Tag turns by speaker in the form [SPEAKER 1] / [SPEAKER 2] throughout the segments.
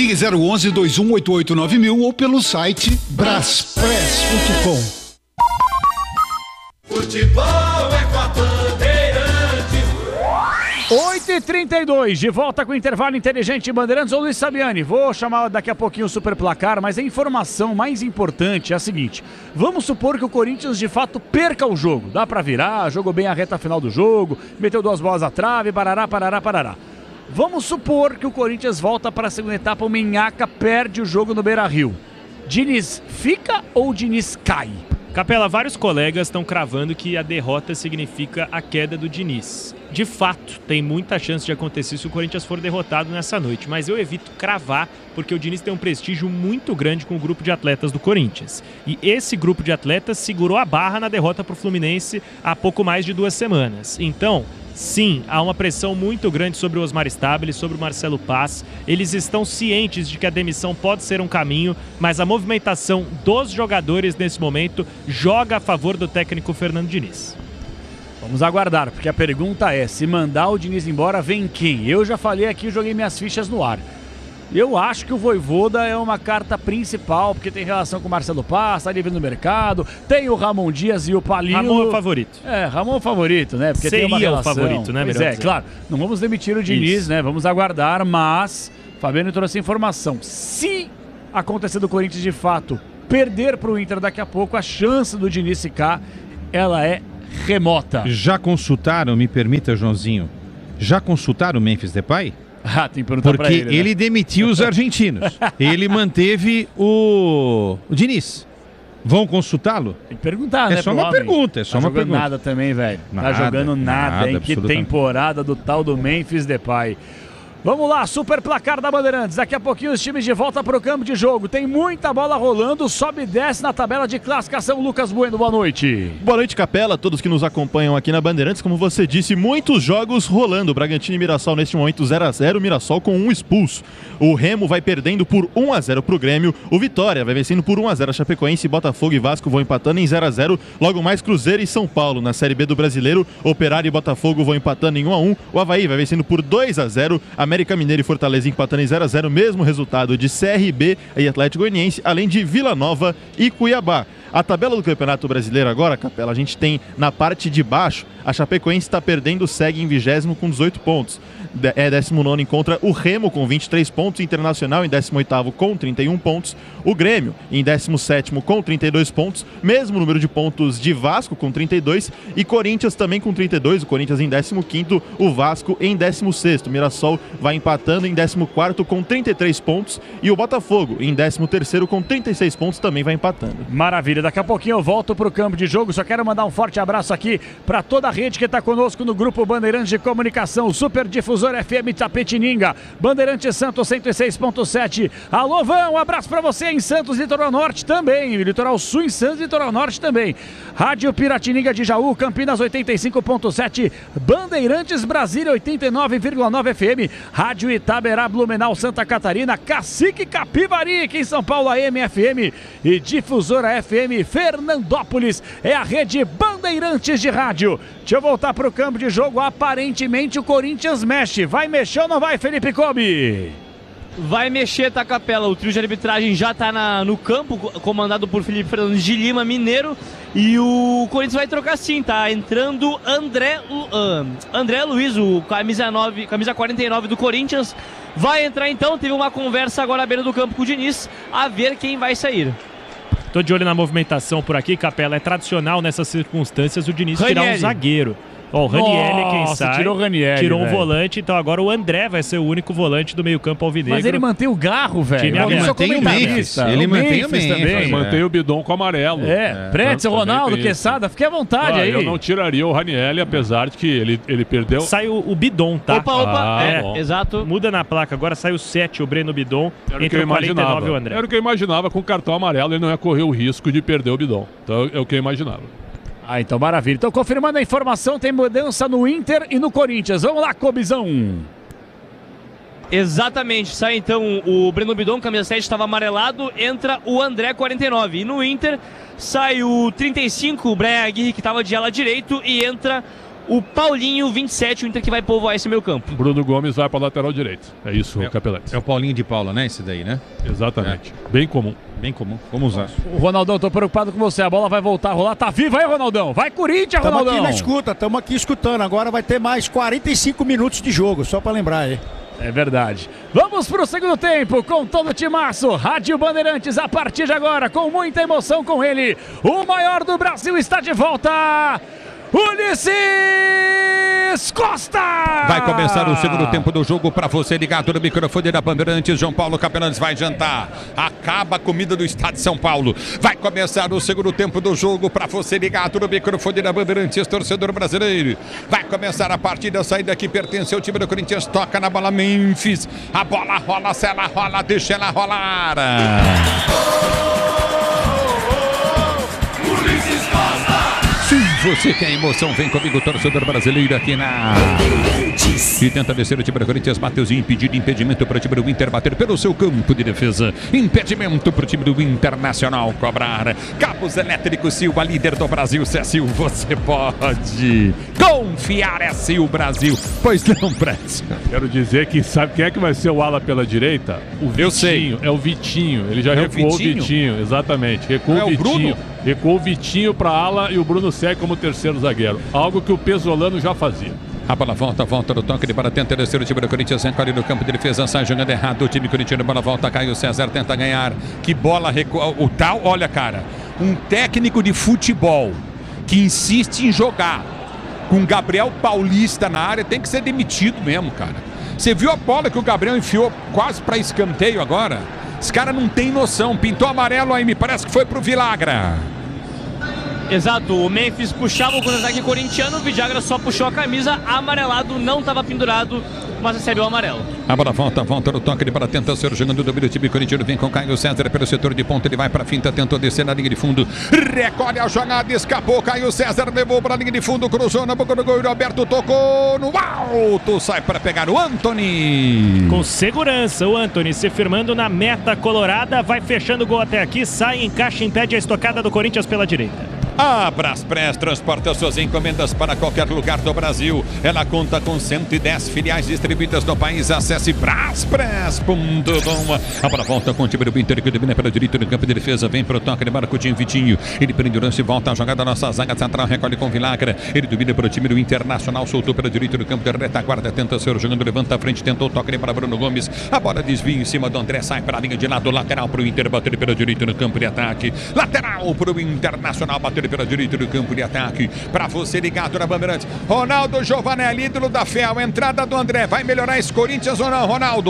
[SPEAKER 1] Ligue 011-2188-9000 ou pelo site braspress.com.
[SPEAKER 2] Futebol é com a Bandeirantes.
[SPEAKER 3] 8h32, de volta com o intervalo inteligente Bandeirantes. Ô Luiz Sabiani, vou chamar daqui a pouquinho o super placar, mas a informação mais importante é a seguinte: vamos supor que o Corinthians de fato perca o jogo, dá pra virar, jogou bem a reta final do jogo, meteu 2 bolas à trave, parará. Vamos supor que o Corinthians volta para a segunda etapa, o Minhaca perde o jogo no Beira-Rio. Diniz fica ou Diniz cai?
[SPEAKER 4] Capela, vários colegas estão cravando que a derrota significa a queda do Diniz. De fato, tem muita chance de acontecer se o Corinthians for derrotado nessa noite, mas eu evito cravar porque o Diniz tem um prestígio muito grande com o grupo de atletas do Corinthians. E esse grupo de atletas segurou a barra na derrota para o Fluminense há pouco mais de 2 semanas. Então, sim, há uma pressão muito grande sobre o Osmar Stabile, sobre o Marcelo Paz. Eles estão cientes de que a demissão pode ser um caminho, mas a movimentação dos jogadores nesse momento joga a favor do técnico Fernando Diniz.
[SPEAKER 3] Vamos aguardar, porque a pergunta é: se mandar o Diniz embora, vem quem? Eu já falei aqui, joguei minhas fichas no ar. Eu acho que o Vojvoda é uma carta principal, porque tem relação com o Marcelo Paz, está livre no mercado, tem o Ramon Dias e o Palino.
[SPEAKER 4] Ramon é o favorito.
[SPEAKER 3] Ramon é o favorito, né? Porque
[SPEAKER 4] seria
[SPEAKER 3] tem uma relação.
[SPEAKER 4] O favorito, né?
[SPEAKER 3] Pois claro. Não vamos demitir o Diniz, isso, né? Vamos aguardar, mas Fabiano trouxe informação. Se acontecer do Corinthians de fato perder para o Inter daqui a pouco, a chance do Diniz ficar, ela é remota.
[SPEAKER 5] Já consultaram, me permita, Joãozinho, já consultaram o Memphis Depay?
[SPEAKER 3] Tem que perguntar pra ele.
[SPEAKER 5] Porque ele demitiu os argentinos. Ele manteve o Diniz. Vão consultá-lo?
[SPEAKER 3] Tem que perguntar, né?
[SPEAKER 5] É só uma pergunta, é só uma pergunta.
[SPEAKER 3] Tá jogando nada também, velho. Tá jogando nada, hein? Que temporada do tal do Memphis Depay. Vamos lá, super placar da Bandeirantes. Daqui a pouquinho os times de volta para o campo de jogo. Tem muita bola rolando, sobe e desce na tabela de classificação. Lucas Bueno, boa noite.
[SPEAKER 6] Boa noite, Capela, todos que nos acompanham aqui na Bandeirantes. Como você disse, muitos jogos rolando. Bragantino e Mirassol neste momento 0-0, Mirassol com 1 expulso. O Remo vai perdendo por 1-0 para o Grêmio. O Vitória vai vencendo por 1-0 a Chapecoense. Botafogo e Vasco vão empatando em 0-0. Logo mais Cruzeiro e São Paulo na Série B do Brasileiro. Operário e Botafogo vão empatando em 1-1. O Avaí vai vencendo por 2-0. América Mineiro e Fortaleza empatando em 0-0, mesmo resultado de CRB e Atlético Goianiense, além de Vila Nova e Cuiabá. A tabela do Campeonato Brasileiro agora, Capela, a gente tem na parte de baixo, a Chapecoense está perdendo, segue em 20º com 18 pontos. 19º encontra o Remo com 23 pontos, Internacional em 18º com 31 pontos, o Grêmio em 17º com 32 pontos, mesmo número de pontos de Vasco com 32 e Corinthians também com 32, o Corinthians em 15º, o Vasco em 16º, Mirassol vai empatando em 14º com 33 pontos e o Botafogo em 13º com 36 pontos também vai empatando.
[SPEAKER 3] Maravilha, daqui a pouquinho eu volto pro campo de jogo, só quero mandar um forte abraço aqui para toda a rede que está conosco no Grupo Bandeirantes de Comunicação, Super Difusor FM Tapetininga, Bandeirantes Santos 106.7. Alô, Vão, um abraço para você em Santos, Litoral Norte também, Litoral Sul em Santos, Litoral Norte também. Rádio Piratininga de Jaú, Campinas 85.7, Bandeirantes Brasília 89,9 FM, Rádio Itaberá, Blumenau, Santa Catarina, Cacique Capivari, aqui em São Paulo, AM FM e Difusora FM Fernandópolis, é a rede Bandeirantes de rádio. Deixa eu voltar pro campo de jogo, aparentemente o Corinthians mexe, vai mexer ou não vai, Felipe Kobe?
[SPEAKER 7] Vai mexer, tá, Capela? O trio de arbitragem já tá no campo, comandado por Felipe Fernandes de Lima, mineiro. E o Corinthians vai trocar sim, tá? Entrando André Luiz, o camisa 49 do Corinthians. Vai entrar então, teve uma conversa agora à beira do campo com o Diniz, a ver quem vai sair.
[SPEAKER 4] Tô de olho na movimentação por aqui, Capela. É tradicional nessas circunstâncias o Diniz tirar um zagueiro. Ó, o Ranieri, quem sai,
[SPEAKER 3] tirou o Ranieri,
[SPEAKER 4] tirou um
[SPEAKER 3] velho.
[SPEAKER 4] volante, então agora o André vai ser o único volante do meio campo alvinegro.
[SPEAKER 3] Mas ele mantém o Garro, velho.
[SPEAKER 5] Ele mantém o Memphis. Ele mantém o Memphis
[SPEAKER 3] também.
[SPEAKER 8] Ele mantém o Bidon com amarelo.
[SPEAKER 3] Pretzel, Ronaldo, Quesada, fique à vontade aí.
[SPEAKER 8] Eu não tiraria o Ranieri, apesar de que ele perdeu.
[SPEAKER 4] Sai o Bidon, tá?
[SPEAKER 7] Opa, exato.
[SPEAKER 4] Muda na placa, agora sai o 7, o Breno Bidon, entre o 49 e o André.
[SPEAKER 8] Era o que eu imaginava, com o cartão amarelo ele não ia correr o risco de perder o Bidon. Então é o que eu imaginava.
[SPEAKER 3] Então maravilha. Então confirmando a informação, tem mudança no Inter e no Corinthians. Vamos lá, Cobizão.
[SPEAKER 7] Exatamente, sai então o Breno Bidon, camisa 7, estava amarelado, entra o André 49. E no Inter sai o 35, o Brian Aguirre, que estava de ala direito, e entra o Paulinho, 27, o Inter que vai povoar esse meio campo.
[SPEAKER 8] Bruno Gomes vai para lateral direito. É isso, Capelete.
[SPEAKER 5] É o Paulinho de Paula, né? Esse daí, né?
[SPEAKER 8] Exatamente. Bem comum.
[SPEAKER 5] Bem comum. Vamos usar.
[SPEAKER 3] O Ronaldão, tô preocupado com você. A bola vai voltar a rolar. Tá vivo aí, Ronaldão? Vai, Corinthians, Ronaldão!
[SPEAKER 2] Estamos aqui na escuta, estamos aqui escutando. Agora vai ter mais 45 minutos de jogo, só para lembrar aí.
[SPEAKER 3] É verdade. Vamos pro segundo tempo com todo o timaço. Rádio Bandeirantes a partir de agora, com muita emoção com ele. O maior do Brasil está de volta. Ulisses Costa!
[SPEAKER 9] Vai começar o segundo tempo do jogo para você ligado no microfone da Bandeirantes. João Paulo Capelães vai jantar. Acaba a comida do estado de São Paulo. Vai começar o segundo tempo do jogo para você ligado no microfone da Bandeirantes, torcedor brasileiro. Vai começar a partida, a saída que pertence ao time do Corinthians. Toca na bola Memphis. A bola rola, se ela rola, deixa ela rolar. Você quer emoção? Vem comigo, torcedor brasileiro, aqui na... E tenta descer o time do Corinthians. Mateuzinho impedido, impedimento para o time do Inter bater pelo seu campo de defesa. Impedimento para o time do Internacional cobrar. Cabos Elétricos Silva, líder do Brasil. Se é Sil, você pode confiar, é Sil Brasil. Pois não, Prédio.
[SPEAKER 8] Quero dizer que sabe quem é que vai ser o ala pela direita? O Vitinho.
[SPEAKER 9] Eu sei.
[SPEAKER 8] É o Vitinho. Ele já recuou o Vitinho, exatamente. Recuou o Vitinho. Recuou o Vitinho para ala e o Bruno segue como terceiro zagueiro. Algo que o Pesolano já fazia.
[SPEAKER 9] A bola volta no toque de bola, tenta descer o time do Corinthians, encolhe no campo de defesa, sai jogando errado, o time corintiano, bola volta, Caio César tenta ganhar, que bola recua, o tal, olha cara, um técnico de futebol que insiste em jogar com Gabriel Paulista na área, tem que ser demitido mesmo, cara. Você viu a bola que o Gabriel enfiou quase para escanteio agora? Esse cara não tem noção, pintou amarelo aí, me parece que foi pro Villagra.
[SPEAKER 7] Exato, o Memphis puxava o contra-ataque corintiano, o Villagra só puxou a camisa, amarelado, não estava pendurado, mas recebeu o amarelo.
[SPEAKER 9] A bola volta no toque de bola, tenta ser jogando do meio, time corintiano, vem com Caio César pelo setor de ponta, ele vai pra finta, tentou descer na linha de fundo, recolhe a jogada, escapou, Caio César levou pra linha de fundo, cruzou na boca do gol, Roberto tocou no alto, sai para pegar o Antony.
[SPEAKER 4] Com segurança, o Antony se firmando na meta colorada, vai fechando o gol até aqui, sai, encaixa, impede a estocada do Corinthians pela direita.
[SPEAKER 9] A Braspress transporta suas encomendas para qualquer lugar do Brasil. Ela conta com 110 filiais distribuídas no país. Acesse braspress.com. A bola volta com o time do Inter que domina pela direita no campo de defesa. Vem pro toque de Marcutinho Vitinho. Ele prende o lance e volta a jogada. Nossa zaga central recolhe com Villagra. Ele domina pelo time do Internacional. Soltou pela direita no campo de retaguarda. Tenta ser jogando, levanta a frente. Tentou o toque para Bruno Gomes. A bola desvia em cima do André. Sai para a linha de lado. Lateral pro Inter. Bater pela direita no campo de ataque. Lateral pro Internacional. Bater pela direita do campo de ataque, para você ligado na Bandeirantes. Ronaldo Giovanelli, ídolo da FEL, entrada do André, vai melhorar esse Corinthians ou não, Ronaldo?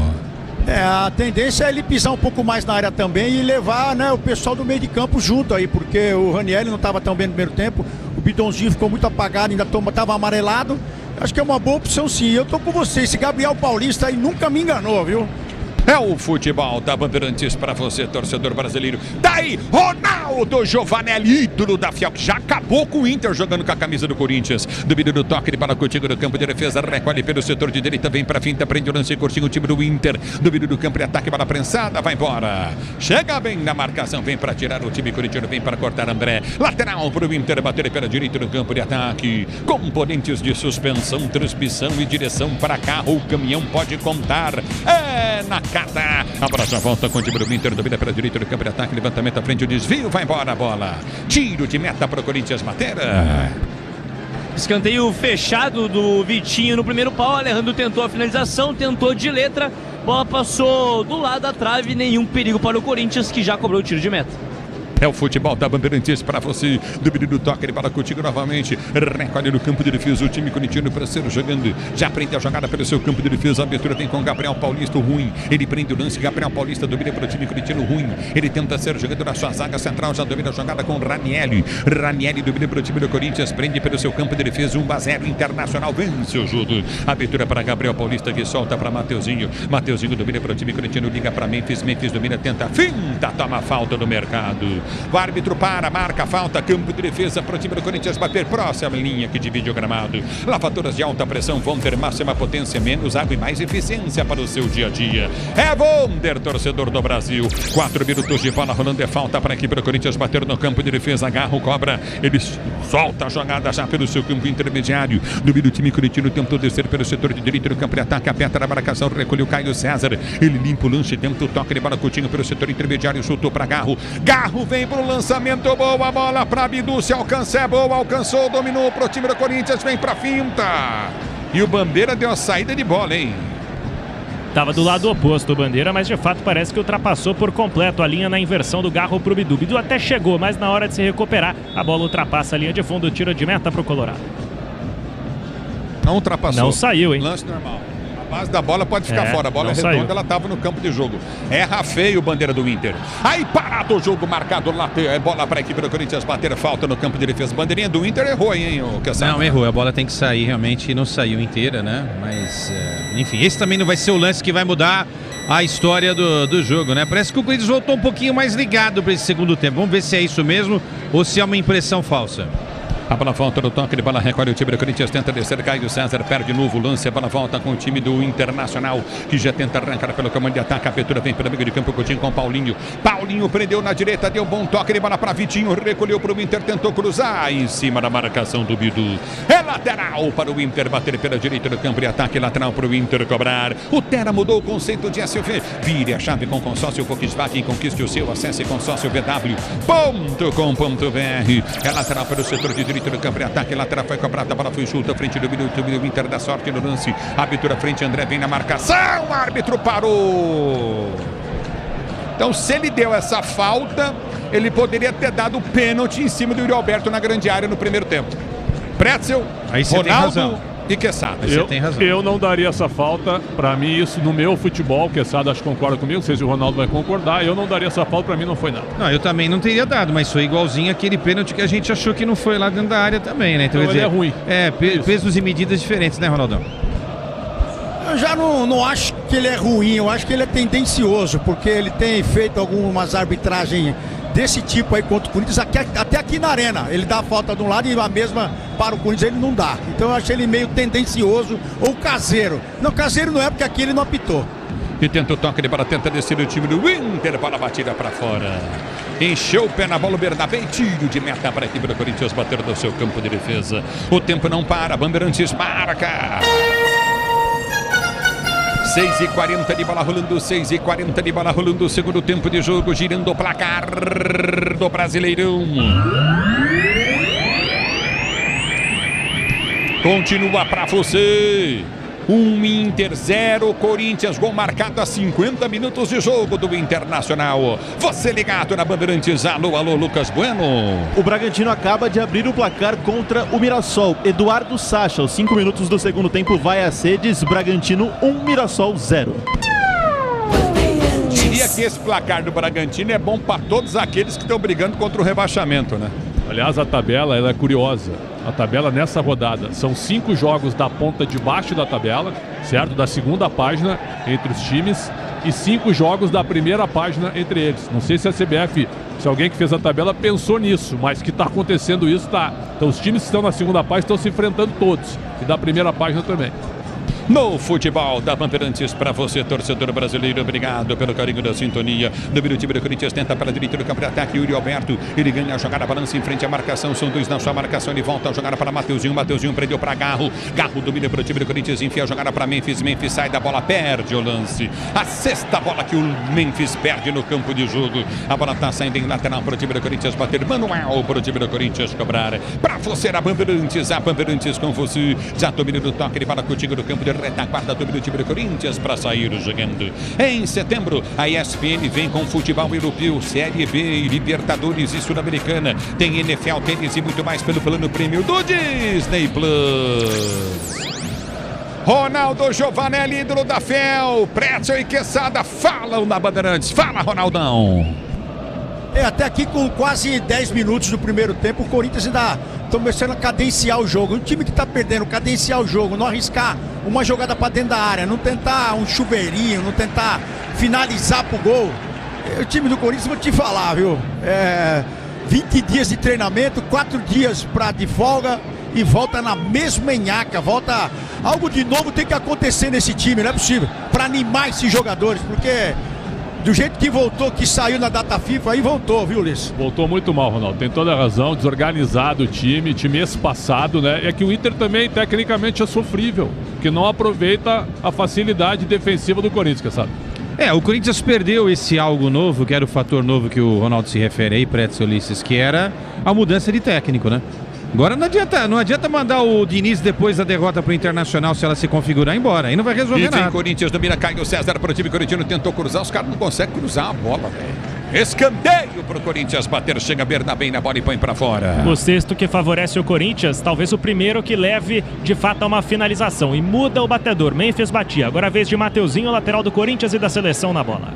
[SPEAKER 2] A tendência é ele pisar um pouco mais na área também e levar, né, o pessoal do meio de campo junto aí, porque o Ranieri não estava tão bem no primeiro tempo, o Bidonzinho ficou muito apagado, ainda estava amarelado. Acho que é uma boa opção sim. Eu tô com você, esse Gabriel Paulista aí nunca me enganou, viu?
[SPEAKER 9] É o futebol da Bandeirantes para você, torcedor brasileiro. Daí, Ronaldo Giovanelli, ídolo da Fiel, que já acabou com o Inter jogando com a camisa do Corinthians. Domínio do toque de bola contigo no campo de defesa, recolhe pelo setor de direita, vem para finta, prende o lance curtinho o time do Inter. Domínio do campo de ataque, bola prensada, vai embora. Chega bem na marcação, vem para tirar o time corintiano, vem para cortar André. Lateral para o Inter, bater pela direita no campo de ataque. Componentes de suspensão, transmissão e direção para carro, o caminhão pode contar. É na a bola já volta com o time do Inter, domina pela direita do campo de ataque, levantamento à frente, o desvio, vai embora a bola. Tiro de meta para o Corinthians bater.
[SPEAKER 7] Escanteio fechado do Vitinho no primeiro pau, Alejandro tentou a finalização, tentou de letra, bola passou do lado da trave, nenhum perigo para o Corinthians que já cobrou o tiro de meta.
[SPEAKER 9] É o futebol da Bandeirantes para você. Domínio do toque, ele bola contigo novamente. Recolhe no campo de defesa o time corintiano para ser jogando. Já prende a jogada pelo seu campo de defesa. A abertura vem com Gabriel Paulista, ruim. Ele prende o lance. Gabriel Paulista domina pelo time corintiano, ruim. Ele tenta ser jogando na sua zaga central. Já domina a jogada com Ranieri. Ranieri domina pelo time do Corinthians. Prende pelo seu campo de defesa. 1-0. Internacional vence o jogo. Abertura para Gabriel Paulista que solta para Mateuzinho. Mateuzinho domina pelo time corintiano. Liga para Memphis. Memphis domina, tenta finta. Toma falta no mercado. O árbitro marca a falta, campo de defesa para o time do Corinthians bater próxima linha que divide o gramado. Lavaturas de alta pressão vão ter máxima potência, menos água e mais eficiência para o seu dia a dia. É Wonder, torcedor do Brasil. 4 minutos de bola rolando, é falta para a equipe do Corinthians bater no campo de defesa. Garro cobra, ele solta a jogada já pelo seu campo intermediário. Do time corintiano tentou descer pelo setor de direito do campo de ataque, aperta na marcação, recolheu Caio César. Ele limpa o lance, tenta o toque de bola, Coutinho pelo setor intermediário, soltou para Garro. Garro vem para o lançamento, boa bola para Bidu, se alcança, é boa, alcançou, dominou para o time do Corinthians, vem para a finta. E o Bandeira deu a saída de bola, hein?
[SPEAKER 4] Estava do lado oposto o Bandeira, mas de fato parece que ultrapassou por completo a linha na inversão do Garro para o Bidu. Bidu até chegou, mas na hora de se recuperar, a bola ultrapassa a linha de fundo, tiro de meta para o Colorado.
[SPEAKER 9] Não ultrapassou.
[SPEAKER 4] Não saiu, hein?
[SPEAKER 9] Lance normal. A base da bola pode ficar fora. A bola é redonda,
[SPEAKER 4] saiu.
[SPEAKER 9] Ela estava no campo de jogo. Erra feio o Bandeira do Inter. Aí parado o jogo, marcado lá. Bola para a equipe do Corinthians bater falta no campo de defesa. Bandeirinha do Inter errou, hein, o Cassado?
[SPEAKER 5] Não, errou. A bola tem que sair realmente e não saiu inteira, né? Mas, enfim, esse também não vai ser o lance que vai mudar a história do jogo, né? Parece que o Corinthians voltou um pouquinho mais ligado para esse segundo tempo. Vamos ver se é isso mesmo ou se é uma impressão falsa.
[SPEAKER 9] A bola volta no toque de bola, recolhe o time do Corinthians, tenta descer, Caio César perde novo lance, a bola volta com o time do Internacional, que já tenta arrancar pelo comando de ataque, a abertura vem pelo meio de campo, Coutinho com Paulinho. Paulinho prendeu na direita, deu bom toque de bola para Vitinho, recolheu para o Inter, tentou cruzar em cima da marcação do Bidu. É lateral para o Inter bater pela direita do campo de ataque, lateral para o Inter cobrar. O Terra mudou o conceito de SUV. Vire a chave com consórcio Volkswagen, conquiste o seu, acesse consórciovw.com.br. É lateral para o setor de direito do campo de ataque, lateral foi cobrada, a bola foi chuta, frente do Inter da sorte no lance, árbitro à frente, André vem na marcação, o árbitro parou. Então, se ele deu essa falta, ele poderia ter dado o pênalti em cima do Yuri Alberto na grande área no primeiro tempo. Pretzel, Ronaldo e Quesada.
[SPEAKER 8] Eu não daria essa falta. Pra mim, isso no meu futebol, Quesada acho que concorda comigo, não sei se o Ronaldo vai concordar, eu não daria essa falta, pra mim não foi nada.
[SPEAKER 5] Não, eu também não teria dado, mas foi igualzinho aquele pênalti que a gente achou que não foi lá dentro da área também, né?
[SPEAKER 8] Então ele é ruim.
[SPEAKER 5] Pesos e medidas diferentes, né, Ronaldão?
[SPEAKER 2] Eu já não acho que ele é ruim, eu acho que ele é tendencioso, porque ele tem feito algumas arbitragens desse tipo aí contra o Corinthians, até aqui na arena. Ele dá a falta de um lado e a mesma para o Corinthians ele não dá. Então eu achei ele meio tendencioso ou caseiro. Não, caseiro não é, porque aqui ele não apitou.
[SPEAKER 9] E tenta o toque de bola, tenta descer o time do Inter, bola batida para fora. Encheu o pé na bola o Bernabé, tiro de meta para a equipe do Corinthians bater no seu campo de defesa. O tempo não para, Bandeirantes marca. 6h40 de bola rolando, 6h40 de bola rolando, segundo tempo de jogo, girando o placar do Brasileirão. Continua para você. 1 Inter 0, Corinthians, gol marcado a 50 minutos de jogo do Internacional. Você ligado na Bandeirantes, alô, Lucas Bueno.
[SPEAKER 6] O Bragantino acaba de abrir o placar contra o Mirassol. Eduardo Sacha, aos 5 minutos do segundo tempo, vai a Sedes, Bragantino 1, Mirassol 0.
[SPEAKER 9] Diria que esse placar do Bragantino é bom para todos aqueles que estão brigando contra o rebaixamento, né?
[SPEAKER 8] Aliás, a tabela ela é curiosa. A tabela nessa rodada são 5 jogos da ponta de baixo da tabela, certo? Da segunda página entre os times e 5 jogos da primeira página entre eles. Não sei se a CBF, se alguém que fez a tabela pensou nisso, mas que está acontecendo isso, tá. Então os times que estão na segunda página estão se enfrentando todos e da primeira página também.
[SPEAKER 9] No futebol da Bandeirantes para você, torcedor brasileiro, obrigado pelo carinho da sintonia. No time do Corinthians tenta para a direita do campo de ataque, Yuri Alberto, ele ganha a jogada, balança em frente à marcação, são 2 na sua marcação, ele volta a jogada para Mateuzinho prendeu para Garro domina para o time do Corinthians, enfia a jogada para Memphis sai da bola, perde o lance, a 6ª bola que o Memphis perde no campo de jogo, a bola está saindo em lateral para o time do Corinthians bater, manual para o time do Corinthians cobrar, para você a Bandeirantes com você, já domina do toque, ele fala contigo no campo de retaguarda do time do Corinthians para sair jogando. Em setembro, a ESPN vem com futebol europeu, Série B, Libertadores e Sul-Americana. Tem NFL, tênis e muito mais pelo plano prêmio do Disney Plus. Ronaldo Giovanelli, ídolo da FEL, Pretzel e Quesada falam na Bandeirantes. Fala, Ronaldão.
[SPEAKER 2] Até aqui com quase 10 minutos do primeiro tempo, o Corinthians ainda está começando a cadenciar o jogo. Um time que está perdendo, cadenciar o jogo, não arriscar uma jogada para dentro da área, não tentar um chuveirinho, não tentar finalizar pro gol. O time do Corinthians, vou te falar, viu? 20 dias de treinamento, 4 dias de folga e volta na mesma enhaca. Volta. Algo de novo tem que acontecer nesse time, não é possível. Para animar esses jogadores, porque do jeito que voltou, que saiu na data FIFA, aí voltou, viu, Ulisses?
[SPEAKER 8] Voltou muito mal, Ronaldo. Tem toda a razão, desorganizado o time espaçado, né? É que o Inter também, tecnicamente, é sofrível, que não aproveita a facilidade defensiva do Corinthians, sabe?
[SPEAKER 5] O Corinthians perdeu esse algo novo, que era o fator novo que o Ronaldo se refere aí, Pretz Ulisses, que era a mudança de técnico, né? Agora não adianta mandar o Diniz depois da derrota pro Internacional, se ela se configurar, embora. Aí não vai resolver nada.
[SPEAKER 9] Corinthians domina, Caio César pro time corintiano, tentou cruzar, os caras não conseguem cruzar a bola, velho. Escanteio pro Corinthians bater, chega Bernabé na bola e põe pra fora.
[SPEAKER 4] O sexto que favorece o Corinthians, talvez o primeiro que leve de fato a uma finalização e muda o batedor. Memphis batia, agora a vez de Mateuzinho, lateral do Corinthians e da seleção na bola.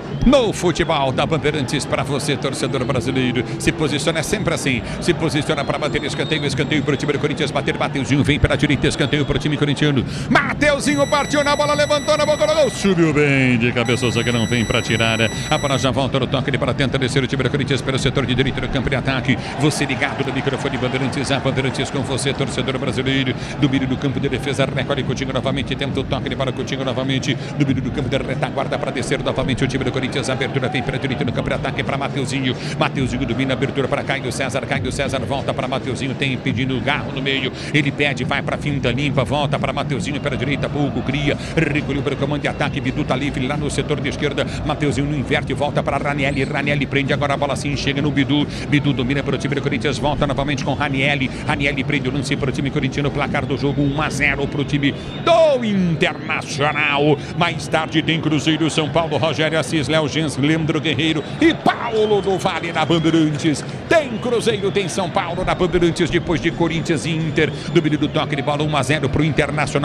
[SPEAKER 9] No futebol da Bandeirantes, para você, torcedor brasileiro, se posiciona sempre assim, se posiciona para bater escanteio para o time do Corinthians, bater, Mateuzinho vem pela direita, escanteio para o time corintiano, Mateuzinho partiu na bola, levantou na boca, gol, subiu bem de cabeça, o zagueirão vem para tirar, a bola já volta no toque, ele para tentar descer o time do Corinthians pelo setor de direita do campo de ataque, você ligado no microfone Bandeirantes, a Bandeirantes com você, torcedor brasileiro, do meio do campo de defesa, recolhe Coutinho novamente, tenta o toque, ele para Coutinho novamente, do meio do campo de retaguarda para descer novamente o time do Corinthians, a abertura vem para direita no campo de ataque para Mateuzinho domina a abertura para Caio César volta para Mateuzinho, tem pedindo o garro no meio, ele pede, vai para finta limpa, volta para Mateuzinho para a direita, pouco cria, recolheu para o comando de ataque, Bidu tá livre lá no setor de esquerda, Mateuzinho no inverte, volta para Ranielli prende, agora a bola sim chega no Bidu domina para o time do Corinthians, volta novamente com Ranielli prende o lance para o time corintiano, placar do jogo 1-0 para o time do Internacional. Mais tarde tem Cruzeiro, São Paulo, Rogério Assis, Léo Gens, Leandro Guerreiro e Paulo do Vale na Bandeirantes. Tem Cruzeiro, tem São Paulo na Bandeirantes, depois de Corinthians e Inter, domínio do toque de bola 1-0 para o Internacional.